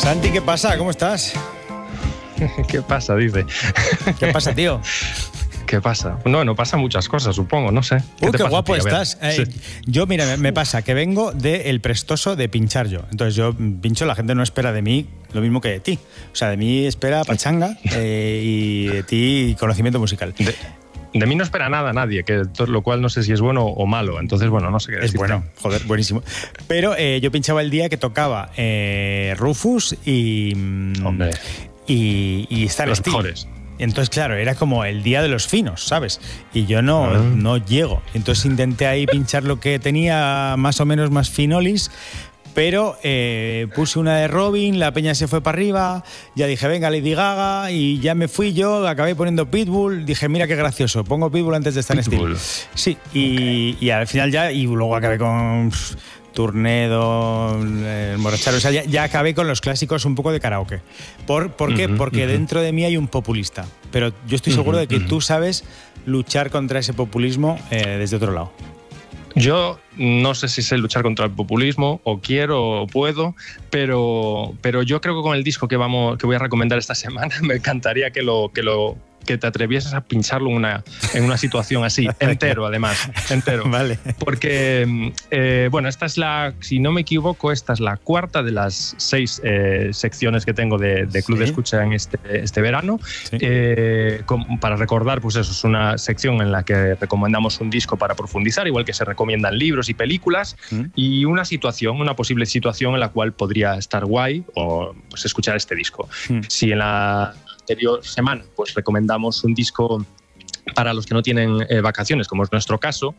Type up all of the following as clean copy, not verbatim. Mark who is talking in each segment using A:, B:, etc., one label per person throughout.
A: Santi, ¿qué pasa? ¿Cómo estás?
B: ¿Qué pasa? Dice.
A: ¿Qué pasa, tío?
B: ¿Qué pasa? No pasa muchas cosas, supongo, no sé.
A: Qué guapo estás.
B: Sí.
A: Yo, mira, me pasa que vengo del Prestoso de pinchar yo. Entonces yo pincho, la gente no espera de mí lo mismo que de ti. O sea, de mí espera pachanga y de ti conocimiento musical.
B: De mí no espera nada nadie, lo cual no sé si es bueno o malo. Entonces, bueno, no sé qué decirte.
A: Es bueno, joder, buenísimo. Pero yo pinchaba el día que tocaba Rufus y Stan
B: Los
A: Steele.
B: mejores.
A: Entonces, claro, era como el día de los finos, ¿sabes? Y yo no llego. Entonces intenté ahí pinchar lo que tenía más o menos más finolis, pero puse una de Robin, la peña se fue para arriba, ya dije, venga, Lady Gaga, y ya me fui yo, acabé poniendo Pitbull, dije, mira qué gracioso, pongo Pitbull antes de Stan Steele. Sí, y al final ya, y luego acabé con Tornado, Moracharo, o sea, ya acabé con los clásicos un poco de karaoke. ¿Por qué? Porque dentro de mí hay un populista, pero yo estoy seguro de que tú sabes luchar contra ese populismo desde otro lado.
B: Yo no sé si sé luchar contra el populismo, o quiero, o puedo, pero yo creo que con el disco que voy a recomendar esta semana me encantaría que te atrevieses a pincharlo en una situación así, entero además, entero.
A: Vale.
B: Porque, bueno, si no me equivoco, esta es la cuarta de las 6 secciones que tengo de Club de Escucha en este verano. Sí. Para recordar, pues eso, es una sección en la que recomendamos un disco para profundizar, igual que se recomiendan libros y películas, y una posible situación en la cual podría estar guay o pues, escuchar este disco. Si en la anterior semana pues recomendamos un disco para los que no tienen vacaciones, como es nuestro caso,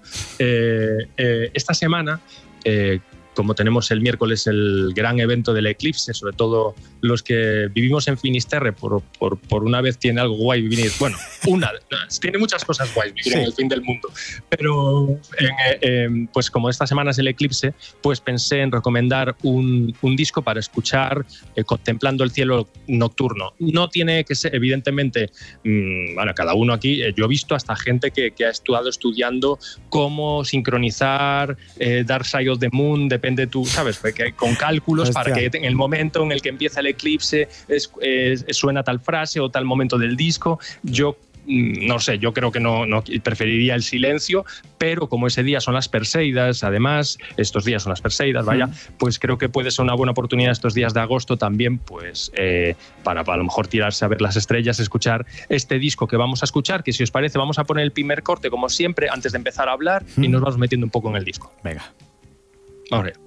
B: esta semana, como tenemos el miércoles el gran evento del eclipse, sobre todo los que vivimos en Finisterre, por una vez tiene algo guay vivir, bueno, tiene muchas cosas guays vivir en el fin del mundo, pero pues como esta semana es el eclipse, pues pensé en recomendar un disco para escuchar contemplando el cielo nocturno. No tiene que ser, evidentemente, bueno, cada uno aquí, yo he visto hasta gente que ha estado estudiando cómo sincronizar Dark Side of the Moon, depende tú, ¿sabes? Con cálculos. Hostia. Para que en el momento en el que empieza el eclipse suena tal frase o tal momento del disco. Yo no sé, yo creo que no preferiría el silencio, pero como ese día son las Perseidas, además, estos días son las Perseidas, vaya, pues creo que puede ser una buena oportunidad estos días de agosto también, pues para a lo mejor tirarse a ver las estrellas, escuchar este disco que vamos a escuchar, que si os parece vamos a poner el primer corte como siempre antes de empezar a hablar y nos vamos metiendo un poco en el disco.
A: Venga.
B: Vale.